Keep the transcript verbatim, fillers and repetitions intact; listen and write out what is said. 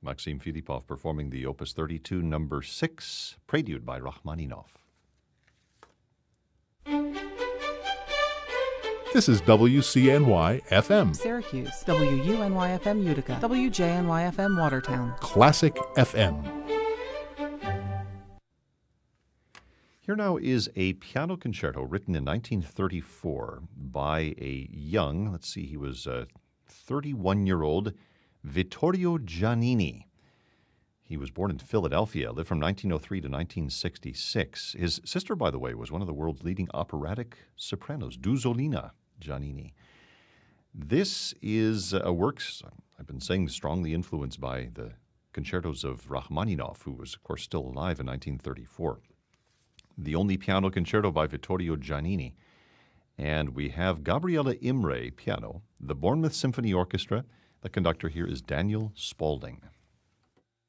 Maxim Filipov performing the Opus thirty-two number six, Prelude by Rachmaninoff. This is W C N Y F M. Syracuse, W U N Y F M Utica, W J N Y F M Watertown. Classic F M. Here now is a piano concerto written in nineteen thirty-four by a young, let's see, he was a thirty-one-year-old Vittorio Giannini. He was born in Philadelphia, lived from nineteen oh three to nineteen sixty-six. His sister, by the way, was one of the world's leading operatic sopranos, Dusolina Giannini. This is a work, I've been saying, strongly influenced by the concertos of Rachmaninoff, who was, of course, still alive in nineteen thirty-four. The only piano concerto by Vittorio Giannini. And we have Gabriela Imre, piano, the Bournemouth Symphony Orchestra. The conductor here is Daniel Spaulding.